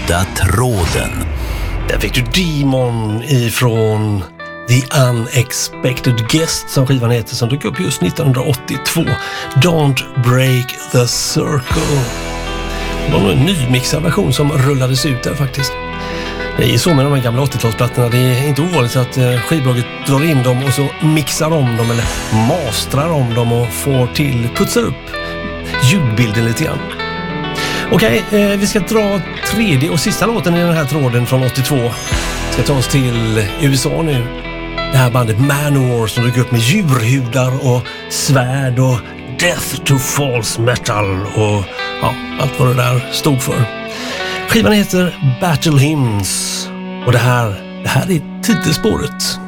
Röda tråden. Där fick du Demon ifrån The Unexpected Guest som skivan heter, som dök upp just 1982. Don't Break the Circle. Det var nog en nymixad version som rullades ut där faktiskt. Det är så med de här gamla 80-talsplattorna. Det är inte ovanligt att skivbolaget drar in dem och så mixar om dem eller mastrar om dem och putsar upp ljudbilden lite grann. Okej, vi ska dra tredje och sista låten i den här tråden från 82. Vi ska ta oss till USA nu. Det här bandet Manowar som dök upp med djurhudar och svärd och Death to False Metal och ja, allt vad det där stod för. Skivan heter Battle Hymns och det här är titelspåret.